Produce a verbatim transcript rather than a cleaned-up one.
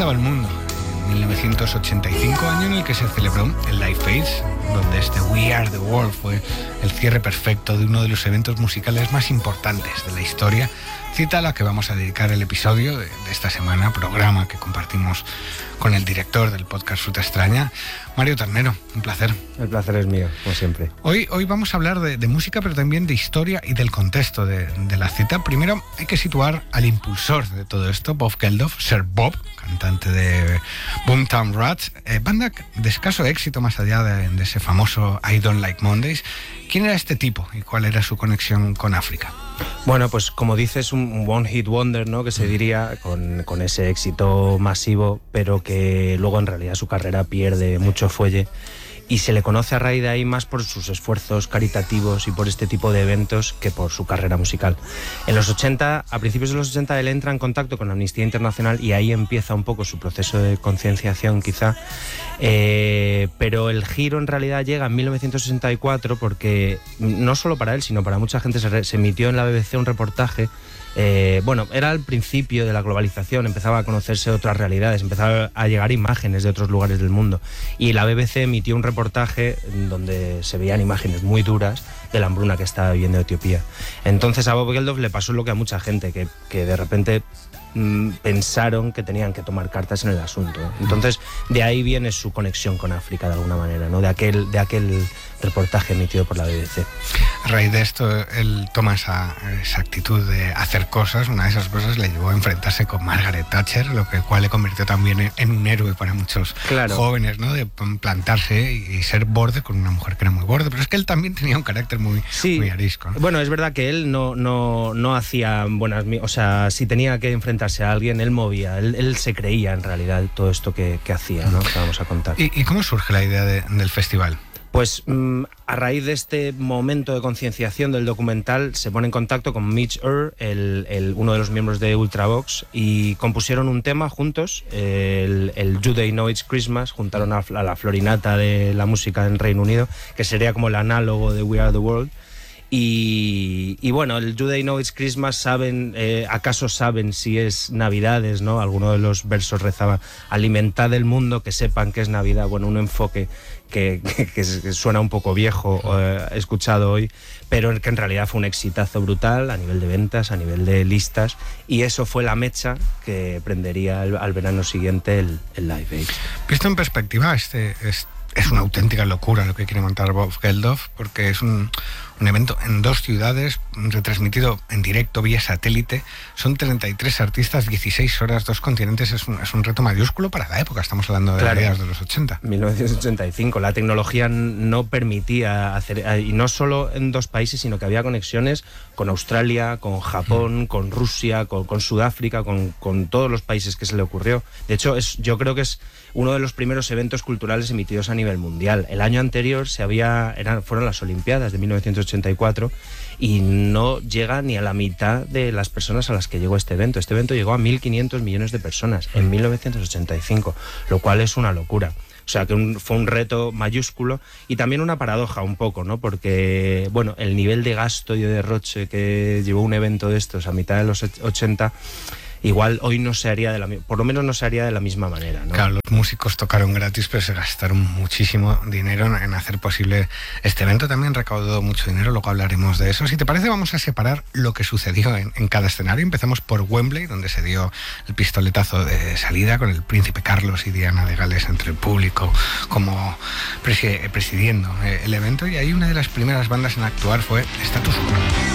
daba el mundo. En mil novecientos ochenta y cinco, año en el que se celebró el Live Aid, donde este We Are The World fue el cierre perfecto de uno de los eventos musicales más importantes de la historia, cita a la que vamos a dedicar el episodio de, de esta semana, programa que compartimos con el director del podcast Fruta Extraña, Mario Ternero. Un placer. El placer es mío, como siempre. Hoy, hoy vamos a hablar de, de música, pero también de historia y del contexto de, de la cita. Primero hay que situar al impulsor de todo esto, Bob Geldof, Sir Bob, cantante de Boomtown Rats, eh, banda de escaso éxito más allá de, de ese famoso I Don't Like Mondays. ¿Quién era este tipo y cuál era su conexión con África? Bueno, pues como dices, un one hit wonder, ¿no? Que se diría, con, con ese éxito masivo, pero que luego en realidad su carrera pierde mucho fuelle. Y se le conoce a raíz de ahí más por sus esfuerzos caritativos y por este tipo de eventos que por su carrera musical. En los ochenta, a principios de los ochenta, él entra en contacto con Amnistía Internacional y ahí empieza un poco su proceso de concienciación, quizá. Eh, pero el giro en realidad llega en mil novecientos sesenta y cuatro porque no solo para él, sino para mucha gente se, re, se emitió en la B B C un reportaje. Eh, bueno, era el principio de la globalización, empezaba a conocerse otras realidades, empezaban a llegar imágenes de otros lugares del mundo y la B B C emitió un reportaje donde se veían imágenes muy duras de la hambruna que estaba viviendo Etiopía. Entonces a Bob Geldof le pasó lo que a mucha gente, que, que de repente mmm, pensaron que tenían que tomar cartas en el asunto. Entonces de ahí viene su conexión con África de alguna manera, ¿no? De aquel, de aquel reportaje emitido por la B B C. A raíz de esto, él toma esa, esa actitud de hacer cosas. Una de esas cosas le llevó a enfrentarse con Margaret Thatcher, lo que cual le convirtió también en, en un héroe para muchos claro. jóvenes, ¿no? De plantarse y, y ser borde con una mujer que era muy borde. Pero es que él también tenía un carácter muy, sí. muy arisco, ¿no? Bueno, es verdad que él no, no, no hacía buenas... O sea, si tenía que enfrentarse a alguien, él movía. Él, él se creía, en realidad, todo esto que, que hacía, ¿no? Que vamos a contar. ¿Y, y cómo surge la idea de, del festival? Pues mmm, a raíz de este momento de concienciación del documental se pone en contacto con Mitch Ure, el, el, uno de los miembros de Ultravox, y compusieron un tema juntos, el, el Do They Know It's Christmas, juntaron a, a la florinata de la música en Reino Unido, que sería como el análogo de We Are The World. Y, y bueno, el Do They Know It's Christmas, saben, eh, acaso saben si es Navidades, ¿no? Alguno de los versos rezaba, alimentad el mundo, que sepan que es Navidad. Bueno, un enfoque que, que, que suena un poco viejo, eh, escuchado hoy, pero que en realidad fue un exitazo brutal a nivel de ventas, a nivel de listas, y eso fue la mecha que prendería el, al verano siguiente el, el Live Aid. Visto en perspectiva, este... este... es una auténtica locura lo que quiere montar Bob Geldof, porque es un, un evento en dos ciudades, retransmitido en directo vía satélite. Son treinta y tres artistas, dieciséis horas, dos continentes. Es un, es un reto mayúsculo para la época. Estamos hablando de claro. las de los ochenta. mil novecientos ochenta y cinco. La tecnología no permitía hacer, y no solo en dos países, sino que había conexiones con Australia, con Japón, mm. con Rusia, con, con Sudáfrica, con, con todos los países que se le ocurrió. De hecho, es, yo creo que es uno de los primeros eventos culturales emitidos a nivel mundial. El año anterior se había, eran, fueron las Olimpiadas de mil novecientos ochenta y cuatro y no llega ni a la mitad de las personas a las que llegó este evento. Este evento llegó a mil quinientos millones de personas en mil novecientos ochenta y cinco, lo cual es una locura. O sea, que un, fue un reto mayúsculo y también una paradoja un poco, ¿no? Porque, bueno, el nivel de gasto y de derroche que llevó un evento de estos a mitad de los ochenta... igual hoy no se haría de la por lo menos no se haría de la misma manera, ¿no? Claro, los músicos tocaron gratis, pero se gastaron muchísimo dinero en hacer posible este evento. También recaudó mucho dinero, luego hablaremos de eso. Si te parece, vamos a separar lo que sucedió en, en cada escenario. Empezamos por Wembley, donde se dio el pistoletazo de salida con el príncipe Carlos y Diana de Gales entre el público como presidiendo el evento, y ahí una de las primeras bandas en actuar fue Status Quo.